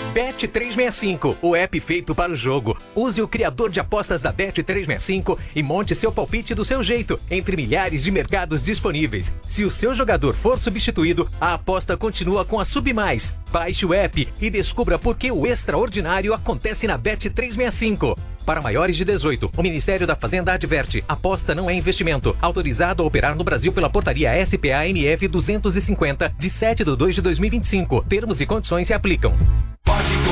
Bet365, o app feito para o jogo. Use o criador de apostas da Bet365 e monte seu palpite do seu jeito, entre milhares de mercados disponíveis. Se o seu jogador for substituído, a aposta continua com a Submais. Baixe o app e descubra por que o extraordinário acontece na Bet365. Para maiores de 18, o Ministério da Fazenda adverte: aposta não é investimento. Autorizado a operar no Brasil pela portaria SPA-MF 250, de 7/2/2025. Termos e condições se aplicam.